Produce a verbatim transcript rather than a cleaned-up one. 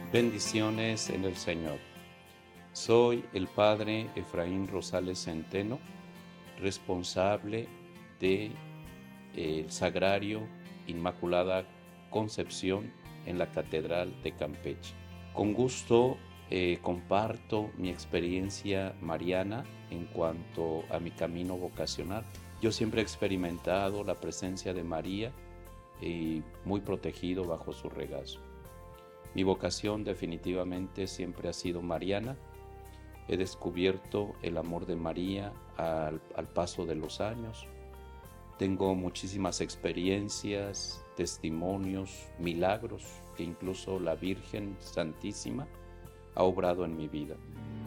Bendiciones en el Señor. Soy el Padre Efraín Rosales Centeno, responsable del Sagrario Inmaculada Concepción en la Catedral de Campeche. Con gusto eh, comparto mi experiencia mariana en cuanto a mi camino vocacional. Yo siempre he experimentado la presencia de María y muy protegido bajo su regazo. Mi vocación definitivamente siempre ha sido mariana. He descubierto el amor de María al, al paso de los años. Tengo muchísimas experiencias, testimonios, milagros que incluso la Virgen Santísima ha obrado en mi vida.